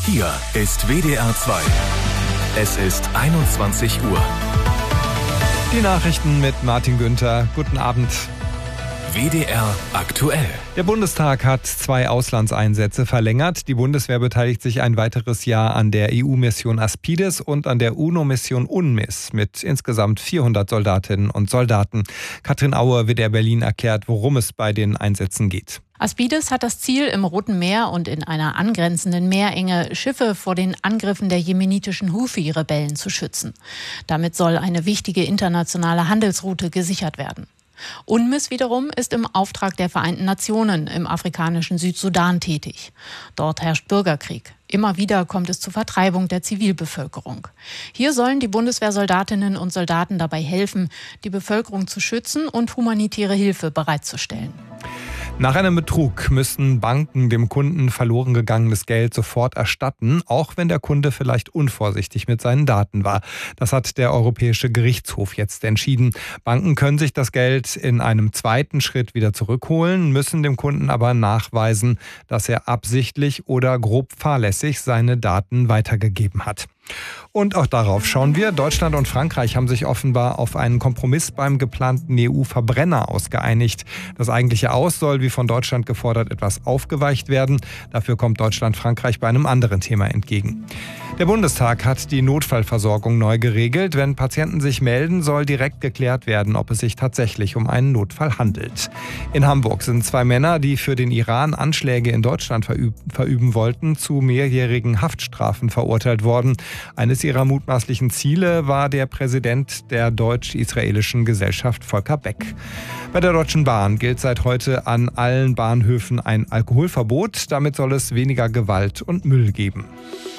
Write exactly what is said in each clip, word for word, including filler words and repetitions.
Hier ist W D R zwei. Es ist einundzwanzig Uhr. Die Nachrichten mit Martin Günther. Guten Abend. W D R aktuell. Der Bundestag hat zwei Auslandseinsätze verlängert. Die Bundeswehr beteiligt sich ein weiteres Jahr an der E U-Mission Aspides und an der UNO-Mission UNMISS mit insgesamt vierhundert Soldatinnen und Soldaten. Katrin Auer, W D R Berlin, erklärt, worum es bei den Einsätzen geht. Aspides hat das Ziel, im Roten Meer und in einer angrenzenden Meerenge Schiffe vor den Angriffen der jemenitischen Houthi-Rebellen zu schützen. Damit soll eine wichtige internationale Handelsroute gesichert werden. UNMISS wiederum ist im Auftrag der Vereinten Nationen im afrikanischen Südsudan tätig. Dort herrscht Bürgerkrieg. Immer wieder kommt es zur Vertreibung der Zivilbevölkerung. Hier sollen die Bundeswehrsoldatinnen und Soldaten dabei helfen, die Bevölkerung zu schützen und humanitäre Hilfe bereitzustellen. Nach einem Betrug müssen Banken dem Kunden verloren gegangenes Geld sofort erstatten, auch wenn der Kunde vielleicht unvorsichtig mit seinen Daten war. Das hat der Europäische Gerichtshof jetzt entschieden. Banken können sich das Geld in einem zweiten Schritt wieder zurückholen, müssen dem Kunden aber nachweisen, dass er absichtlich oder grob fahrlässig seine Daten weitergegeben hat. Und auch darauf schauen wir. Deutschland und Frankreich haben sich offenbar auf einen Kompromiss beim geplanten E U-Verbrenner ausgeeinigt. Das eigentliche Aus soll, wie von Deutschland gefordert, etwas aufgeweicht werden. Dafür kommt Deutschland Frankreich bei einem anderen Thema entgegen. Der Bundestag hat die Notfallversorgung neu geregelt. Wenn Patienten sich melden, soll direkt geklärt werden, ob es sich tatsächlich um einen Notfall handelt. In Hamburg sind zwei Männer, die für den Iran Anschläge in Deutschland verüb- verüben wollten, zu mehrjährigen Haftstrafen verurteilt worden. Eines ihrer mutmaßlichen Ziele war der Präsident der deutsch-israelischen Gesellschaft Volker Beck. Bei der Deutschen Bahn gilt seit heute an allen Bahnhöfen ein Alkoholverbot. Damit soll es weniger Gewalt und Müll geben.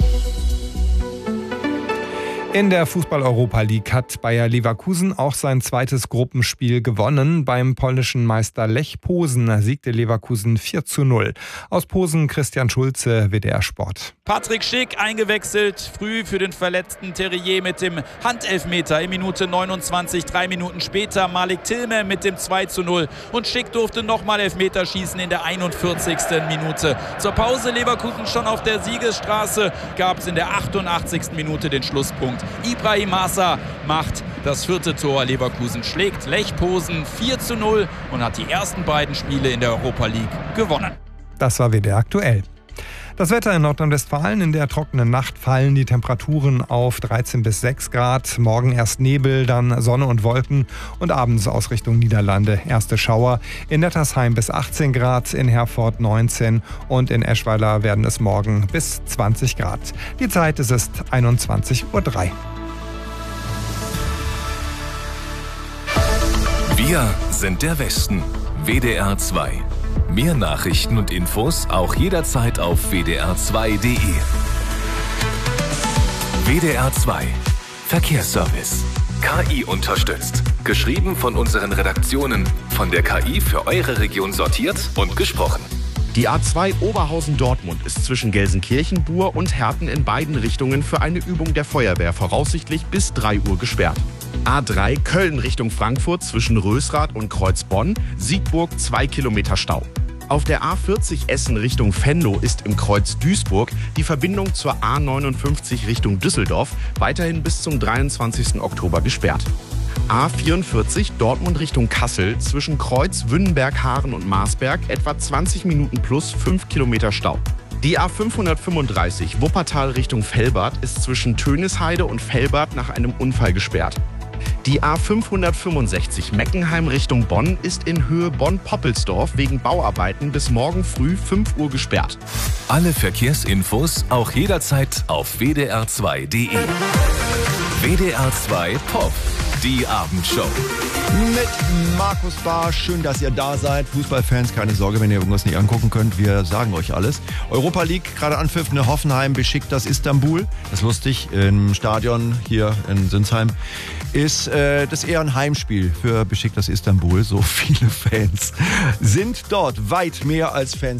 In der Fußball-Europa League hat Bayer Leverkusen auch sein zweites Gruppenspiel gewonnen. Beim polnischen Meister Lech Posen siegte Leverkusen vier zu null. Aus Posen Christian Schulze, W D R Sport. Patrick Schick eingewechselt, früh für den verletzten Terrier mit dem Handelfmeter in Minute neunundzwanzig. Drei Minuten später Malik Tillmer mit dem zwei zu null. Und Schick durfte nochmal Elfmeter schießen in der einundvierzigsten Minute. Zur Pause Leverkusen schon auf der Siegesstraße, gab es in der achtundachtzigsten Minute den Schlusspunkt. Ibrahim Massa macht das vierte Tor. Leverkusen schlägt Lech Posen vier zu null und hat die ersten beiden Spiele in der Europa League gewonnen. Das war W D R aktuell. Das Wetter in Nordrhein-Westfalen: In der trockenen Nacht fallen die Temperaturen auf dreizehn bis sechs Grad. Morgen erst Nebel, dann Sonne und Wolken und abends aus Richtung Niederlande erste Schauer. In Nettersheim bis achtzehn Grad, in Herford neunzehn und in Eschweiler werden es morgen bis zwanzig Grad. Die Zeit ist es einundzwanzig Uhr drei. Wir sind der Westen. W D R zwei. Mehr Nachrichten und Infos auch jederzeit auf w d r zwei punkt d e. W D R zwei. Verkehrsservice. K I unterstützt. Geschrieben von unseren Redaktionen. Von der K I für eure Region sortiert und gesprochen. Die A zwei Oberhausen-Dortmund ist zwischen Gelsenkirchen, Buhr und Herten in beiden Richtungen für eine Übung der Feuerwehr voraussichtlich bis drei Uhr gesperrt. A drei Köln Richtung Frankfurt zwischen Rösrath und Kreuzbonn, Siegburg zwei Kilometer Stau. Auf der A vierzig Essen Richtung Venlo ist im Kreuz Duisburg die Verbindung zur A neunundfünfzig Richtung Düsseldorf weiterhin bis zum dreiundzwanzigsten Oktober gesperrt. A vierundvierzig Dortmund Richtung Kassel zwischen Kreuz, Wünnenberg, Haaren und Marsberg etwa zwanzig Minuten plus fünf Kilometer Stau. Die A fünfhundertfünfunddreißig Wuppertal Richtung Velbert ist zwischen Tönisheide und Velbert nach einem Unfall gesperrt. Die A fünfhundertfünfundsechzig Meckenheim Richtung Bonn ist in Höhe Bonn-Poppelsdorf wegen Bauarbeiten bis morgen früh fünf Uhr gesperrt. Alle Verkehrsinfos auch jederzeit auf w d r zwei punkt d e. W D R zwei Pop, die Abendshow. Mit Markus Bahr, schön, dass ihr da seid. Fußballfans, keine Sorge, wenn ihr irgendwas nicht angucken könnt, wir sagen euch alles. Europa League, gerade anpfiffene Hoffenheim beschickt das Istanbul. Das ist lustig, im Stadion hier in Sinsheim ist äh, das eher ein Heimspiel für Besiktas Istanbul. So viele Fans sind dort, weit mehr als Fans